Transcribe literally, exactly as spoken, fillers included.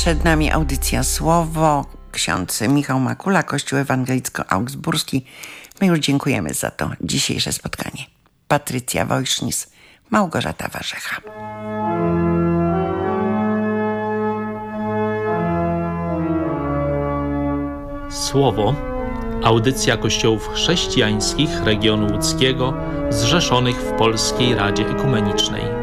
Przed nami audycja Słowo. Ksiądz Michał Makula, Kościół Ewangelicko-Augsburski. My już dziękujemy za to dzisiejsze spotkanie. Patrycja Wojsznis, Małgorzata Warzecha. Słowo. Audycja Kościołów chrześcijańskich regionu łódzkiego zrzeszonych w Polskiej Radzie Ekumenicznej.